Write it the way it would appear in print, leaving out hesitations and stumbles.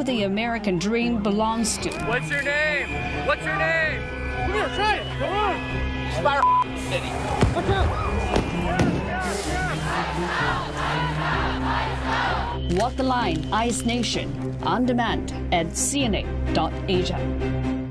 who the American dream belongs to. What's your name? What's your name? Come here, try it. Come on. Spire City. Look out. Walk the Line, Ice Nation, on demand at CNA.Asia.